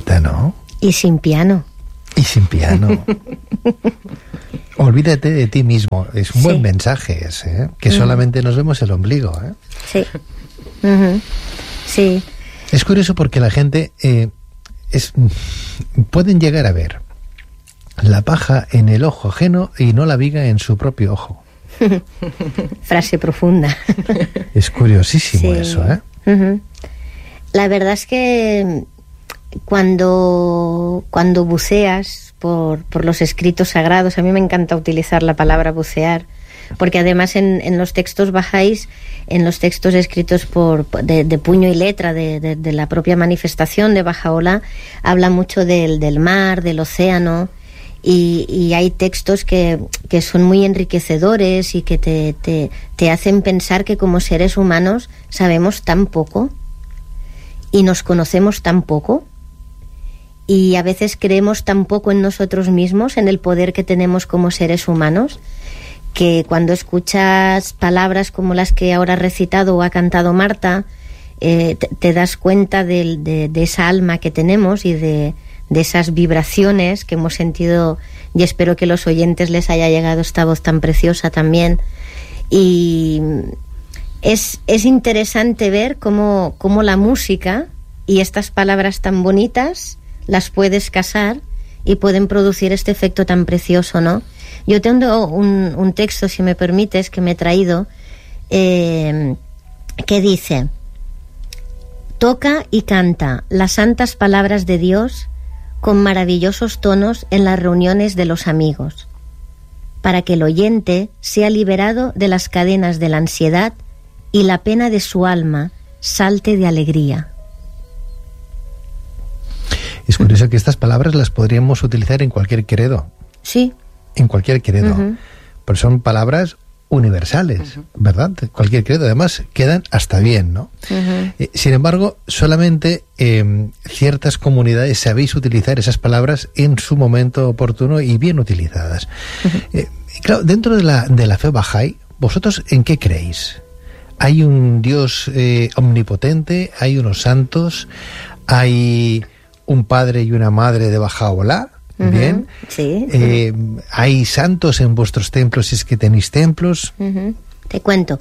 bonita, ¿no? Y sin piano. Y sin piano. Olvídate de ti mismo. Es un buen mensaje ese, ¿eh? Que solamente nos vemos el ombligo, ¿eh? Sí. Sí. Es curioso porque la gente pueden llegar a ver la paja en el ojo ajeno y no la viga en su propio ojo. Frase profunda. Es curiosísimo eso, ¿eh? La verdad es que cuando buceas por los escritos sagrados, a mí me encanta utilizar la palabra bucear, porque además en los textos bajáis, en los textos escritos de puño y letra de la propia manifestación de Bahá'u'lláh, habla mucho del mar, del océano, y hay textos que son muy enriquecedores y que te hacen pensar que como seres humanos sabemos tan poco y nos conocemos tan poco, y a veces creemos tan poco en nosotros mismos, en el poder que tenemos como seres humanos, que cuando escuchas palabras como las que ahora ha recitado o ha cantado Marta, te das cuenta de esa alma que tenemos y de esas vibraciones que hemos sentido, y espero que a los oyentes les haya llegado esta voz tan preciosa también. Y es interesante ver cómo la música y estas palabras tan bonitas las puedes casar y pueden producir este efecto tan precioso, ¿no? Yo tengo un texto, si me permites, que me he traído, que dice: toca y canta las santas palabras de Dios con maravillosos tonos en las reuniones de los amigos, para que el oyente sea liberado de las cadenas de la ansiedad y la pena de su alma salte de alegría. Es curioso que estas palabras las podríamos utilizar en cualquier credo. Sí. En cualquier credo. Pero son palabras universales, ¿verdad? Cualquier credo. Además, quedan hasta bien, ¿no? Sin embargo, solamente ciertas comunidades sabéis utilizar esas palabras en su momento oportuno y bien utilizadas. Claro, dentro de la fe Bahá'í, ¿vosotros en qué creéis? ¿Hay un Dios omnipotente? ¿Hay unos santos? ¿Hay un padre y una madre de Bahá'u'lláh? Bien. Sí. ¿Hay santos en vuestros templos, si es que tenéis templos? Te cuento.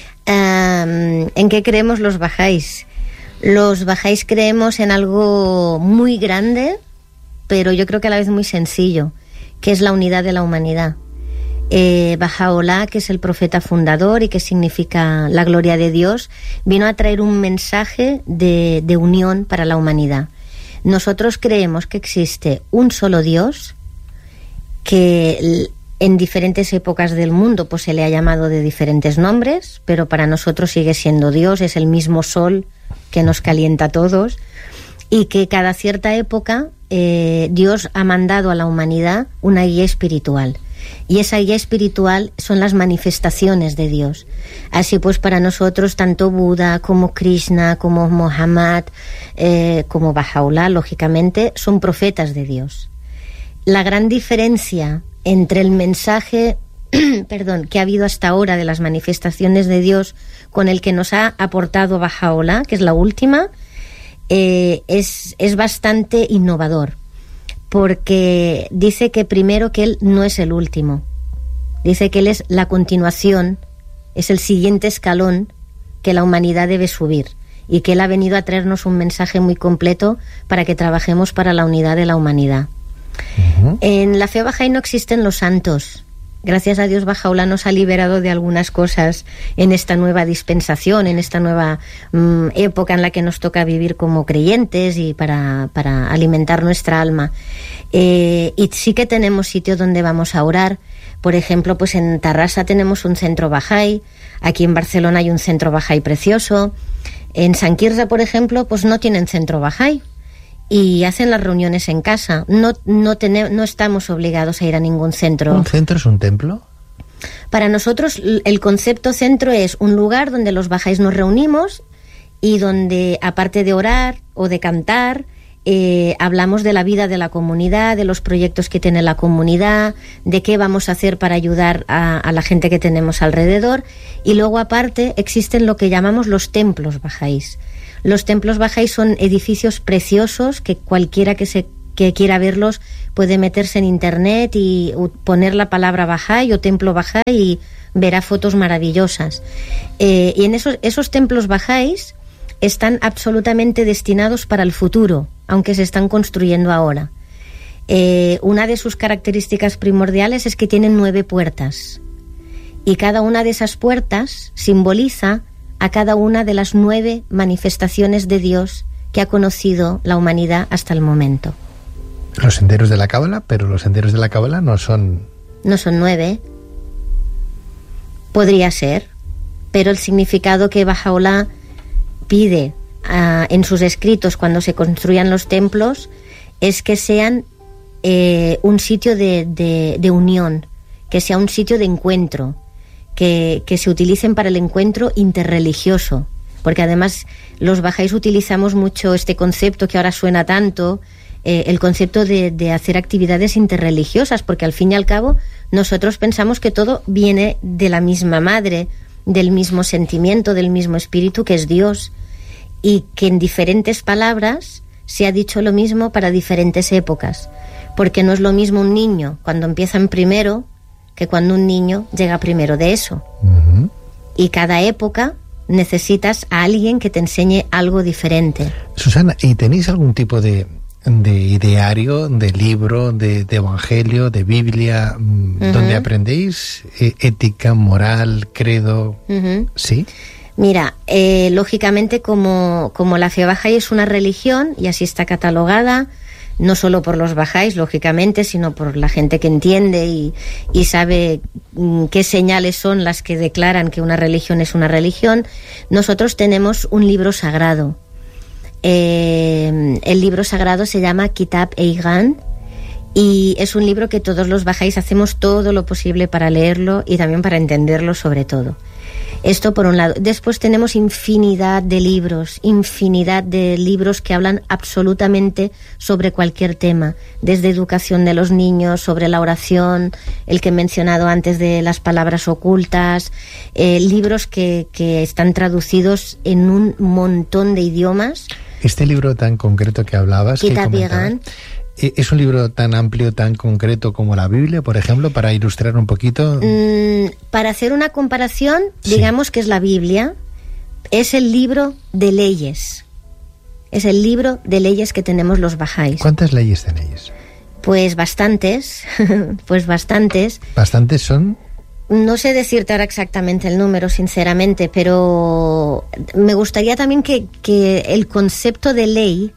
¿En qué creemos los bahá'ís? Los bahá'ís creemos en algo muy grande, pero yo creo que a la vez muy sencillo, que es la unidad de la humanidad. Bahá'u'lláh, que es el profeta fundador y que significa la gloria de Dios, vino a traer un mensaje de unión para la humanidad. Nosotros creemos que existe un solo Dios, que en diferentes épocas del mundo pues se le ha llamado de diferentes nombres, pero para nosotros sigue siendo Dios, es el mismo sol que nos calienta a todos, y que cada cierta época Dios ha mandado a la humanidad una guía espiritual. Y esa guía espiritual son las manifestaciones de Dios. Así pues, para nosotros, tanto Buda como Krishna, como Mohammed, como Bahá'u'lláh, lógicamente, son profetas de Dios. La gran diferencia entre el mensaje que ha habido hasta ahora de las manifestaciones de Dios con el que nos ha aportado Bahá'u'lláh, que es la última, es bastante innovador. Porque dice que primero que él no es el último, dice que él es la continuación, es el siguiente escalón que la humanidad debe subir, y que él ha venido a traernos un mensaje muy completo para que trabajemos para la unidad de la humanidad. En la fe Bahá'í no existen los santos. Gracias a Dios, Bahá'u'lláh nos ha liberado de algunas cosas en esta nueva dispensación, en esta nueva época en la que nos toca vivir como creyentes y para alimentar nuestra alma. Y sí que tenemos sitio donde vamos a orar. Por ejemplo, pues en Tarrasa tenemos un centro Bahá'í, aquí en Barcelona hay un centro Bahá'í precioso. En Sant Quirze, por ejemplo, pues no tienen centro Bahá'í y hacen las reuniones en casa. No estamos obligados a ir a ningún centro. ¿Un centro es un templo? Para nosotros el concepto centro es un lugar donde los bahá'ís nos reunimos y donde, aparte de orar o de cantar, hablamos de la vida de la comunidad, de los proyectos que tiene la comunidad, de qué vamos a hacer para ayudar a la gente que tenemos alrededor. Y luego, aparte, existen lo que llamamos los templos bahá'ís. Los templos bahá'ís son edificios preciosos que cualquiera que quiera verlos puede meterse en internet y poner la palabra Bahá'í o templo Bahá'í y verá fotos maravillosas. Y en esos templos bahá'ís están absolutamente destinados para el futuro, aunque se están construyendo ahora. Una de sus características primordiales es que tienen 9 puertas. Y cada una de esas puertas simboliza a cada una de las 9 manifestaciones de Dios que ha conocido la humanidad hasta el momento. Los senderos de la Cábala, pero los senderos de la Cábala no son... No son 9. Podría ser, pero el significado que Baha'u'lláh pide en sus escritos cuando se construyan los templos es que sean un sitio de unión, que sea un sitio de encuentro, que se utilicen para el encuentro interreligioso, porque además los bahá'ís utilizamos mucho este concepto que ahora suena tanto, el concepto de hacer actividades interreligiosas, porque al fin y al cabo nosotros pensamos que todo viene de la misma madre, del mismo sentimiento, del mismo espíritu que es Dios, y que en diferentes palabras se ha dicho lo mismo para diferentes épocas, porque no es lo mismo un niño cuando empieza en primero que cuando un niño llega primero de eso. Uh-huh. Y cada época necesitas a alguien que te enseñe algo diferente. Susana, ¿y tenéis algún tipo de ideario, de libro, de evangelio, de Biblia, donde aprendéis ética, moral, credo? Uh-huh. ¿Sí? Mira, lógicamente como la fe bahá'í es una religión y así está catalogada, no solo por los bahá'ís, lógicamente, sino por la gente que entiende y sabe qué señales son las que declaran que una religión es una religión, nosotros tenemos un libro sagrado. El libro sagrado se llama Kitab-e-Iqan y es un libro que todos los bahá'ís hacemos todo lo posible para leerlo y también para entenderlo sobre todo. Esto por un lado. Después tenemos infinidad de libros que hablan absolutamente sobre cualquier tema, desde educación de los niños, sobre la oración, el que he mencionado antes de las palabras ocultas, libros que están traducidos en un montón de idiomas. Este libro tan concreto que hablabas, Kitab-e-Iqan, ¿es un libro tan amplio, tan concreto como la Biblia, por ejemplo, para ilustrar un poquito? Para hacer una comparación, Sí. digamos que es la Biblia, es el libro de leyes. Es el libro de leyes que tenemos los bahá'ís. ¿Cuántas leyes tenéis? Pues bastantes, ¿Bastantes son? No sé decirte ahora exactamente el número, sinceramente, pero me gustaría también que el concepto de ley,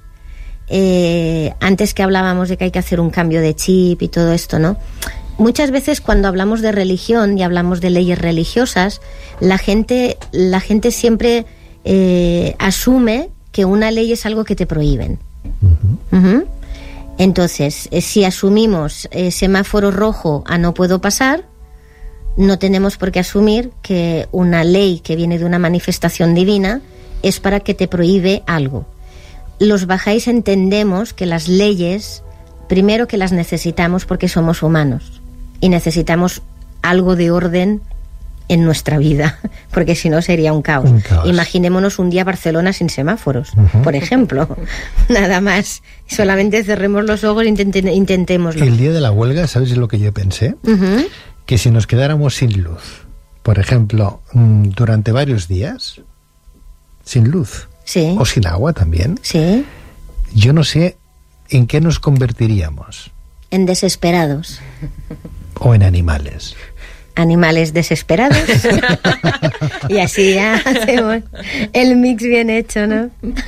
antes que hablábamos de que hay que hacer un cambio de chip y todo esto, ¿no? Muchas veces cuando hablamos de religión y hablamos de leyes religiosas, la gente siempre asume que una ley es algo que te prohíben. Uh-huh. Uh-huh. Entonces, si asumimos semáforo rojo a no puedo pasar, no tenemos por qué asumir que una ley que viene de una manifestación divina es para que te prohíbe algo. Los bahá'ís entendemos que las leyes, primero que las necesitamos porque somos humanos y necesitamos algo de orden en nuestra vida, porque si no sería un caos. Imaginémonos un día Barcelona sin semáforos, uh-huh, por ejemplo. Nada más. Solamente cerremos los ojos e intentémoslo. El día de la huelga, ¿sabes lo que yo pensé? Uh-huh. Que si nos quedáramos sin luz, por ejemplo, durante varios días, sin luz, sí, o sin agua también, sí, yo no sé en qué nos convertiríamos. En desesperados. O en animales. Animales desesperados. Y así ya hacemos el mix bien hecho, ¿no?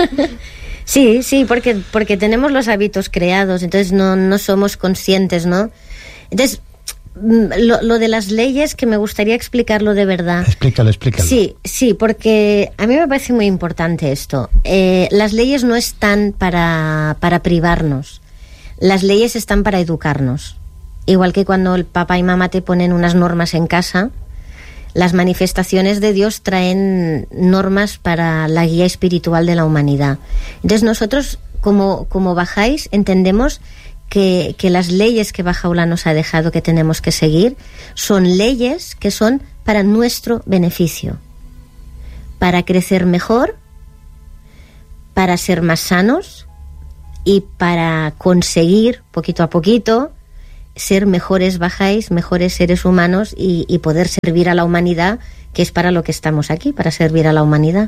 Sí, porque tenemos los hábitos creados, entonces no somos conscientes, ¿no? Entonces, lo de las leyes, que me gustaría explicarlo de verdad. Explícalo. Sí, porque a mí me parece muy importante esto. Las leyes no están para privarnos. Las leyes están para educarnos. Igual que cuando el papá y mamá te ponen unas normas en casa, las manifestaciones de Dios traen normas para la guía espiritual de la humanidad. Entonces nosotros, como bahá'ís, entendemos que las leyes que Baha'u'lláh nos ha dejado que tenemos que seguir son leyes que son para nuestro beneficio, para crecer mejor, para ser más sanos y para conseguir, poquito a poquito, ser mejores bajáis, mejores seres humanos y poder servir a la humanidad, que es para lo que estamos aquí, para servir a la humanidad.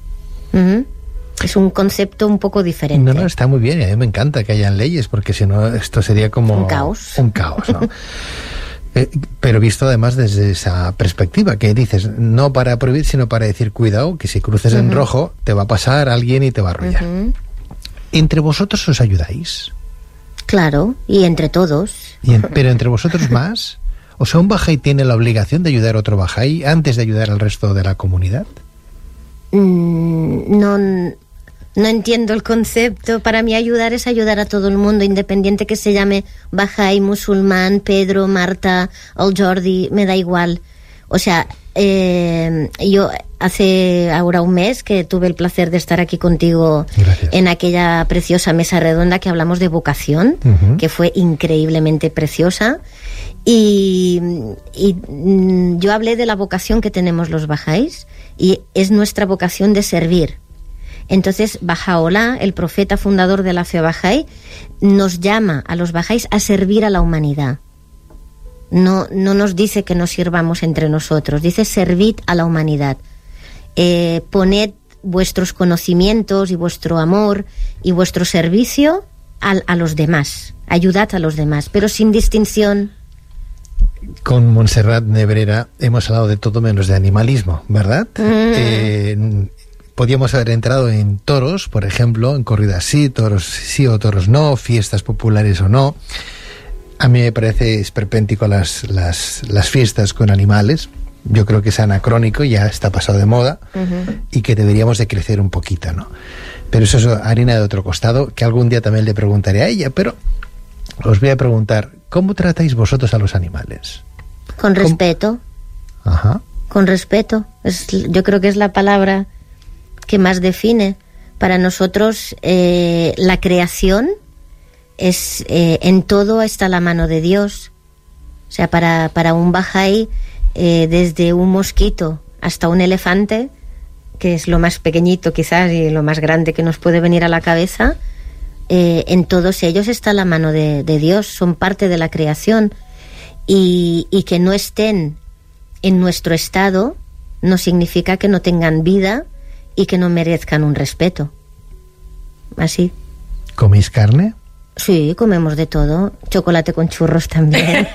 Es un concepto un poco diferente. No, está muy bien, y a mí me encanta que hayan leyes, porque si no esto sería como... Un caos. Un caos, ¿no? Pero visto además desde esa perspectiva, que dices, no para prohibir, sino para decir, cuidado, que si cruces en rojo, te va a pasar alguien y te va a arrollar. ¿Entre vosotros os ayudáis? Claro, y entre todos. Pero entre vosotros más. O sea, ¿un bahá'í tiene la obligación de ayudar a otro bahá'í antes de ayudar al resto de la comunidad? No entiendo el concepto. Para mí ayudar es ayudar a todo el mundo, independiente que se llame bahá'í, musulmán, Pedro, Marta, el Jordi, me da igual. O sea, yo hace ahora un mes que tuve el placer de estar aquí contigo. Gracias. En aquella preciosa mesa redonda que hablamos de vocación, que fue increíblemente preciosa. Y yo hablé de la vocación que tenemos los bahá'ís, y es nuestra vocación de servir. Entonces, Baha'u'lláh, el profeta fundador de la fe bahá'í, nos llama a los bahá'ís a servir a la humanidad. No nos dice que nos sirvamos entre nosotros, dice servid a la humanidad. Poned vuestros conocimientos y vuestro amor y vuestro servicio a los demás. Ayudad a los demás, pero sin distinción. Con Montserrat Nebrera hemos hablado de todo menos de animalismo, ¿verdad? Podíamos haber entrado en toros, por ejemplo, en corridas sí, toros sí o toros no, fiestas populares o no. A mí me parece esperpéntico las fiestas con animales. Yo creo que es anacrónico, ya está pasado de moda, y que deberíamos de crecer un poquito, ¿no? Pero eso es harina de otro costado, que algún día también le preguntaré a ella, pero os voy a preguntar, ¿cómo tratáis vosotros a los animales? Con respeto. Ajá. Con respeto. Yo creo que es la palabra que más define. Para nosotros, la creación es en todo está la mano de Dios. O sea, para un bahá'í, desde un mosquito hasta un elefante, que es lo más pequeñito quizás y lo más grande que nos puede venir a la cabeza, en todos ellos está la mano de Dios, son parte de la creación, y que no estén en nuestro estado no significa que no tengan vida y que no merezcan un respeto. Así. ¿Coméis carne? Sí, comemos de todo. Chocolate con churros también.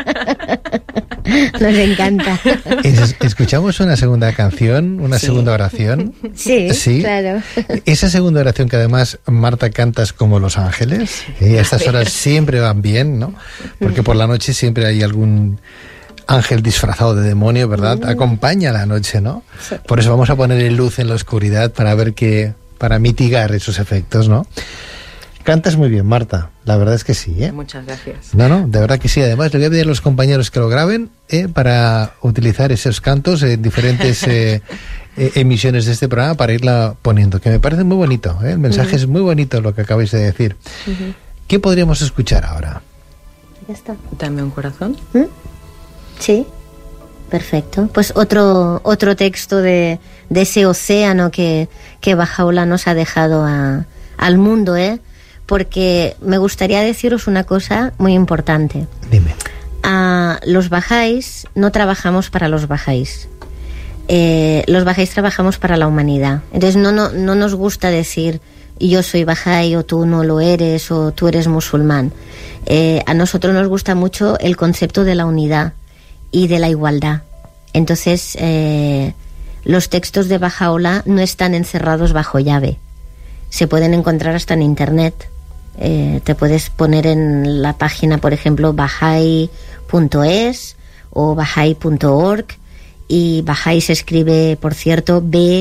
Nos encanta. ¿Escuchamos una segunda canción, una segunda oración? Sí, claro. Esa segunda oración que además, Marta, cantas como los ángeles. Y a estas horas siempre van bien, ¿no? Porque por la noche siempre hay algún ángel disfrazado de demonio, ¿verdad? Acompaña la noche, ¿no? Sí. Por eso vamos a poner luz en la oscuridad para mitigar esos efectos, ¿no? Cantas muy bien, Marta. La verdad es que sí, ¿eh? Muchas gracias. No, de verdad que sí. Además, le voy a pedir a los compañeros que lo graben para utilizar esos cantos en diferentes emisiones de este programa para irla poniendo, que me parece muy bonito, ¿eh? El mensaje es muy bonito lo que acabáis de decir. ¿Qué podríamos escuchar ahora? Ya está. Dame un corazón. Sí, perfecto. Pues otro texto de ese océano que Baha'u'lláh nos ha dejado al mundo, porque me gustaría deciros una cosa muy importante. Dime. Los bahá'ís no trabajamos para los bahá'ís. Los bahá'ís trabajamos para la humanidad. Entonces no nos gusta decir yo soy bahá'í o tú no lo eres o tú eres musulmán. A nosotros nos gusta mucho el concepto de la unidad y de la igualdad. Entonces los textos de Baha'u'lláh no están encerrados bajo llave. Se pueden encontrar hasta en internet. Te puedes poner en la página, por ejemplo, bahai.es o bahai.org, y Bahai se escribe, por cierto,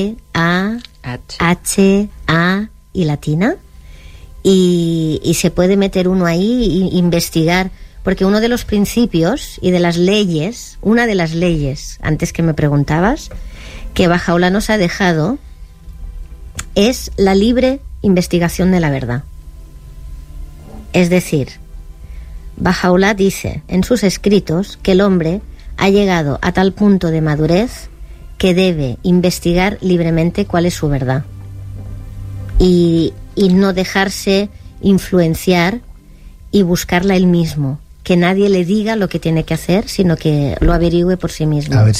B-A-H-A y latina, y se puede meter uno ahí e investigar, porque uno de los principios y de las leyes, una de las leyes, antes que me preguntabas, que Baha'u'lláh nos ha dejado es la libre investigación de la verdad. Es decir, Baha'u'lláh dice en sus escritos que el hombre ha llegado a tal punto de madurez que debe investigar libremente cuál es su verdad. y no dejarse influenciar y buscarla él mismo. Que nadie le diga lo que tiene que hacer, sino que lo averigüe por sí mismo. A ver